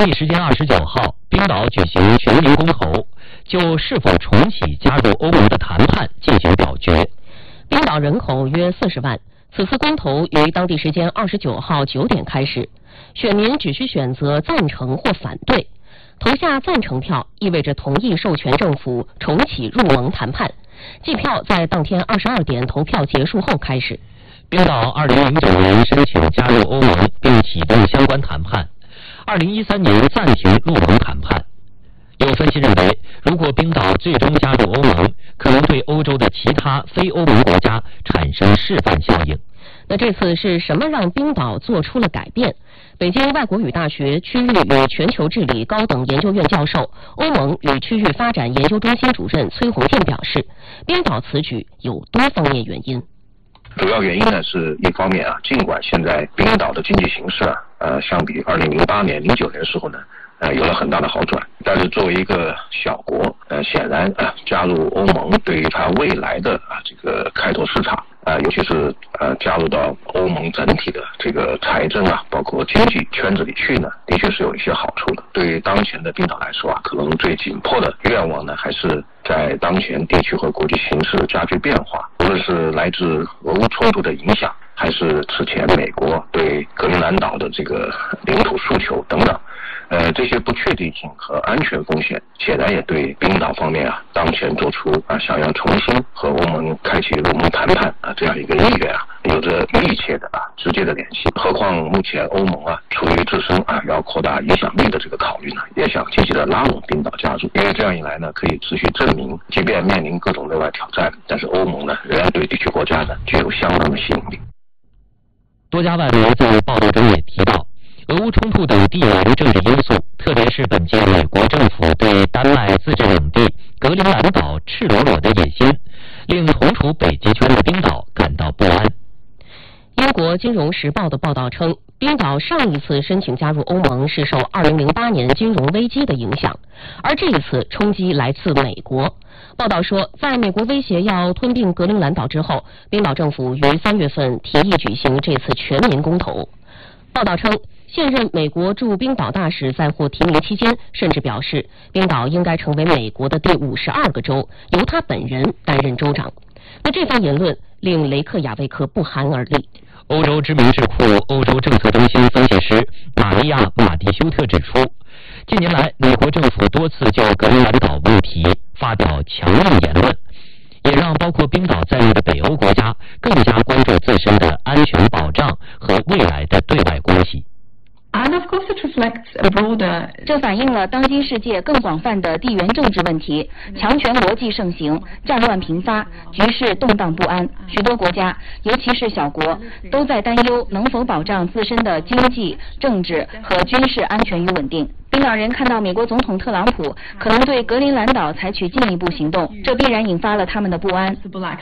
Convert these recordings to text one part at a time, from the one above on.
当地时间29号，冰岛举行全民公投，就是否重启加入欧盟的谈判进行表决。 冰岛人口约40万，此次公投于当地时间29号9点开始，选民只需选择赞成或反对。投下赞成票意味着同意授权政府重启入盟谈判，计票在当天22点投票结束后开始。 冰岛2009年申请加入欧盟并启动相关谈判，2013年暂停入盟谈判。有分析认为，如果冰岛最终加入欧盟，可能对欧洲的其他非欧盟国家产生示范效应。 那这次是什么让冰岛做出了改变？北京外国语大学区域与全球治理高等研究院教授、欧盟与区域发展研究中心主任崔洪建表示，冰岛此举有多方面原因。 主要原因呢是一方面尽管现在冰岛的经济形势相比2008年、09年时候呢有了很大的好转，但是作为一个小国显然加入欧盟对于它未来的这个开拓市场尤其是加入到欧盟整体的这个财政包括经济圈子里去呢，的确是有一些好处的。对于当前的冰岛来说可能最紧迫的愿望呢，还是在当前地区和国际形势加剧变化，无论是来自俄乌冲突的影响，还是此前美国对格陵兰岛的这个领土诉求等等，这些不确定性和安全风险，显然也对冰岛方面当前做出想要重新和欧盟开启入盟谈判这样一个意愿有着密切的直接的联系。何况目前欧盟出于自身要扩大影响力的这个考虑呢，也想积极的拉拢冰岛加入，因为这样一来呢，可以持续证明，即便面临各种内外挑战，但是欧盟呢仍然对地区国家呢具有相当的吸引力。 多家外媒在报道中也提到，俄乌冲突等地缘政治因素，特别是本届美国政府对丹麦自治领地格陵兰岛赤裸裸的野心，令同处北极圈的冰岛感到不安。 英国金融时报的报道称，冰岛上一次申请加入欧盟是受2008年金融危机的影响，而这一次冲击来自美国。报道说，在美国威胁要吞并格陵兰岛之后，冰岛政府于3月份提议举行这次全民公投。报道称，现任美国驻冰岛大使在获提名期间甚至表示，冰岛应该成为美国的第52个州，由他本人担任州长。那这番言论令雷克雅未克不寒而栗。 欧洲知名智库欧洲政策中心分析师玛利亚·马蒂修特指出，近年来美国政府多次就格陵兰岛问题发表强硬言论，也让包括冰岛在内的北欧国家更加关注自身的安全保障和未来的对外关系。 And of course it reflects a broader... 这反映了当今世界更广泛的地缘政治问题，强权逻辑盛行，战乱频发，局势动荡不安。许多国家，尤其是小国，都在担忧能否保障自身的经济、政治和军事安全与稳定。冰岛人看到美国总统特朗普可能对格陵兰岛采取进一步行动，这必然引发了他们的不安。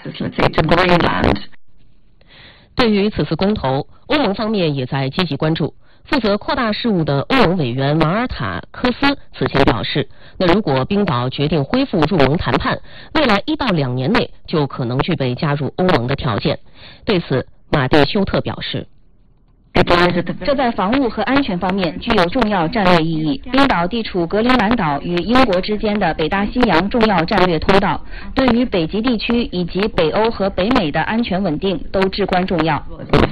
对于此次公投，欧盟方面也在积极关注。负责扩大事务的欧盟委员马尔塔科斯此前表示，那如果冰岛决定恢复入盟谈判，未来1到2年内就可能具备加入欧盟的条件。对此，马蒂修特表示， 这在防务和安全方面具有重要战略意义。冰岛地处格陵兰岛与英国之间的北大西洋重要战略通道，对于北极地区以及北欧和北美的安全稳定都至关重要。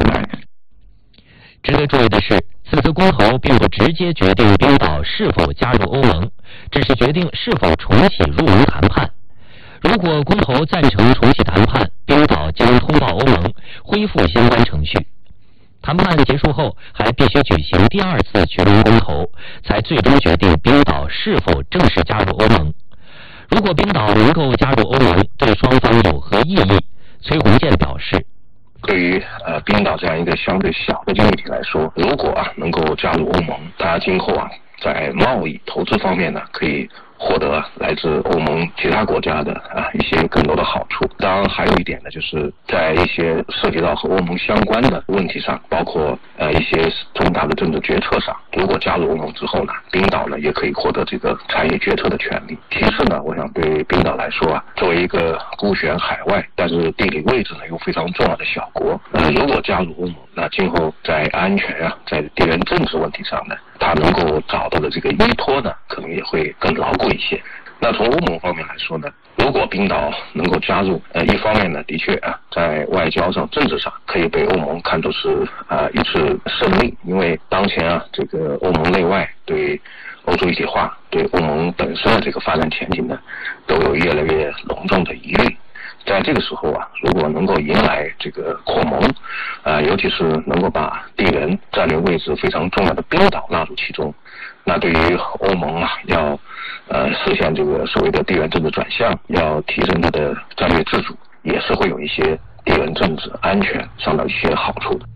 值得注意的是，此次公投并不直接决定冰岛是否加入欧盟，只是决定是否重启入盟谈判。如果公投赞成重启谈判，冰岛将通报欧盟，恢复相关程序。谈判结束后，还必须举行第2次全民公投，才最终决定冰岛是否正式加入欧盟。如果冰岛能够加入欧盟，对双方有何意义？崔洪建表示， 对于冰岛这样一个相对小的经济体来说，如果能够加入欧盟，它今后在贸易投资方面呢，可以获得来自欧盟其他国家的一些更多的好处。当然还有一点呢，就是在一些涉及到和欧盟相关的问题上，包括一些重大的政治决策上，如果加入欧盟之后呢，冰岛呢也可以获得这个参与决策的权利。其次呢，我想对冰岛来说作为一个孤悬海外，但是地理位置呢又非常重要的小国，如果加入欧盟， 那今后在安全啊，在地缘政治问题上呢，它能够找到的这个依托呢，可能也会更牢固一些。那从欧盟方面来说呢，如果冰岛能够加入，一方面呢，的确啊，在外交上、政治上可以被欧盟看作是一次胜利，因为当前啊，这个欧盟内外对欧洲一体化、对欧盟本身的这个发展前景呢，都有越来越隆重的疑虑。在这个时候啊，如果能够迎来这个扩盟，尤其是能够把地缘战略位置非常重要的冰岛纳入其中，那对于欧盟啊，要实现这个所谓的地缘政治转向，要提升它的战略自主，也是会有一些地缘政治安全上的一些好处的。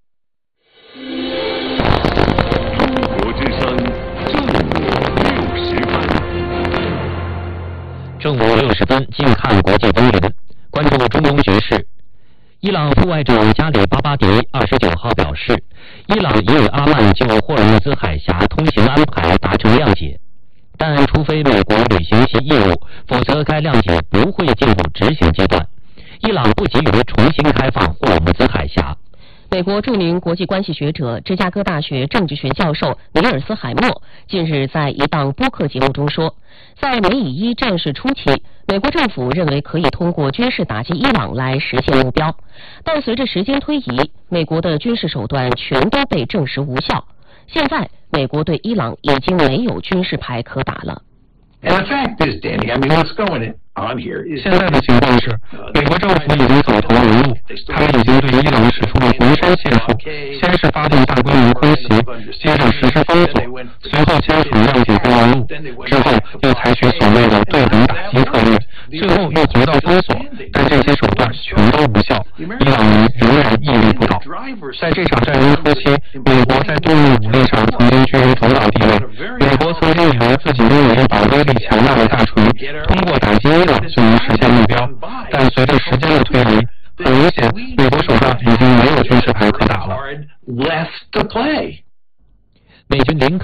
中国之声正午60分。 正午60分，近看国际风云，关注中东局势。伊朗副外长加里巴巴迪29号表示，伊朗已与阿曼就霍尔木兹海峡通行安排达成谅解，但除非美国履行其义务，否则该谅解不会进入执行阶段。伊朗不急于重新开放霍尔木兹海峡。 美国著名国际关系学者、芝加哥大学政治学教授尼尔斯海默近日在一档播客节目中说，在美以伊战事初期，美国政府认为可以通过军事打击伊朗来实现目标，但随着时间推移，美国的军事手段全都被证实无效。现在，美国对伊朗已经没有军事牌可打了。 现在的情况是，美国政府已经走投无路，他们已经对伊朗使出了浑身解数，先是发动大规模空袭，接着实施封锁，随后签署谅解备忘录，之后又采取所谓的对等打击策略，最后又回到封锁，但这些手段全都无效，伊朗人仍然屹立不倒。在这场战争初期，美国在动用武力上曾经居于主导地位，美国曾经以为自己拥有一把威力强大的大锤，通过打击伊朗就能实现目标，但随着时间的推移，很明显，美国手上已经没有军事牌可打了。 美军林肯